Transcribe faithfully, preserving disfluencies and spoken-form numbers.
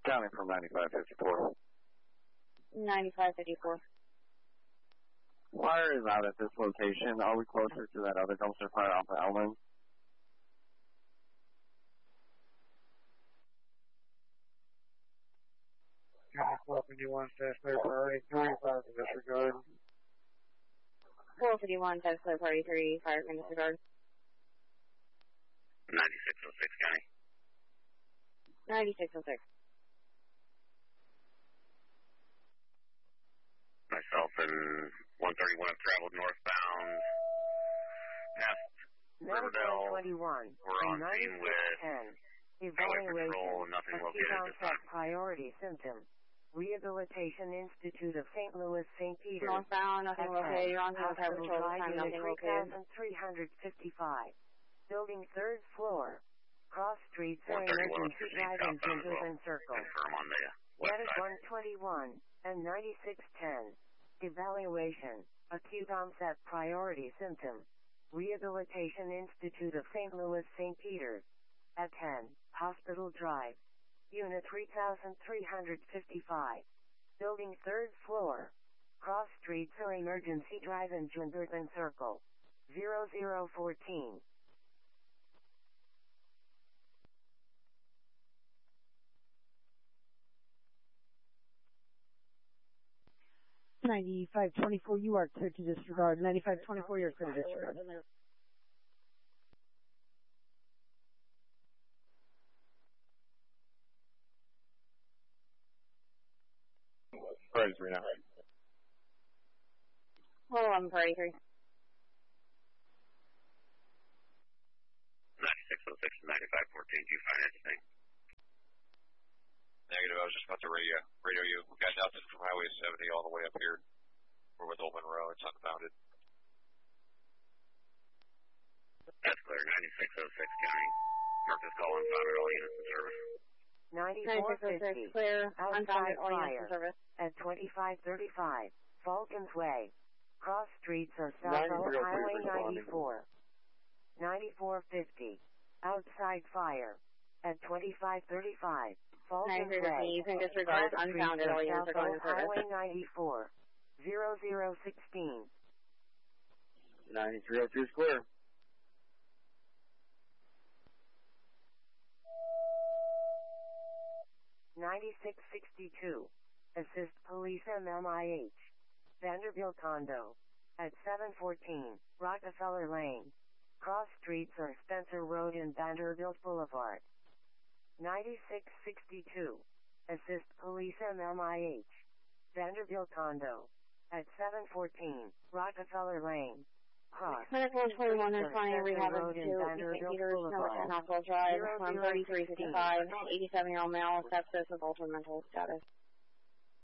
County from ninety-five fifty-four. ninety-five fifty-four. Fire is out at this location. Are we closer to that other dumpster fire off of Elman? four fifty-one, status clear priority three, fire from disregard. four fifty-one, status clear priority three, fire from disregard. ninety-six oh six, County. ninety-six oh six. Myself and one thirty-one have traveled northbound past Riverdale. twenty-one. We're on scene with highway patrol, nothing located at this time. Priority symptom. Rehabilitation Institute of Saint Louis, Saint Peter. Northbound, nothing located. You're on scene with highway patrol this time, nothing located. three thousand three hundred fifty-five. Building third floor. Cross Street, one thirty-one Emergency Drive and Gingerton Circle. Confirm on the west That is side. one twenty-one and ninety-six ten. Evaluation. Acute onset priority symptom. Rehabilitation Institute of Saint Louis, Saint Peter. At ten, Hospital Drive. Unit three thousand three hundred fifty-five. Building third floor. Cross Street, Emergency Drive and Gingerton Circle. zero zero fourteen. ninety-five twenty-four, you are clear to disregard. ninety-five twenty-four, you're clear to disregard. Priority three now. Hold on, priority three. ninety-six oh six and ninety-five fourteen, do you find anything? Negative, I was just about to radio, radio you. We got nothing from Highway seventy all the way up here. We're with Old Monroe, it's unfounded. That's clear, ninety-six oh six, County. Marcus call unfounded, all units in service. ninety-four fifty. Clear, Outside unfounded, all units in fire. service. At twenty-five thirty-five. Falcons Way. Cross streets are south of Highway ninety-four. ninety-four fifty. Outside fire. At twenty-five thirty-five. Falcons Way. You can disregard, unfounded, all units are going in service. Highway ninety-four. zero zero sixteen. ninety-three oh two is clear. ninety-six sixty-two. Assist Police M M I H. Vanderbilt Condo. At seven fourteen, Rockefeller Lane. Cross streets are Spencer Road and Vanderbilt Boulevard. ninety-six sixty-two. Assist Police M M I H. Vanderbilt Condo. At seven fourteen, Rockefeller Lane. Cross. Medical twenty-one is finding rehab at two, Saint Peter's, number ten, Hospital Drive, one thirty-three fifty-five, eighty-seven-year-old male, sepsis with altered mental status.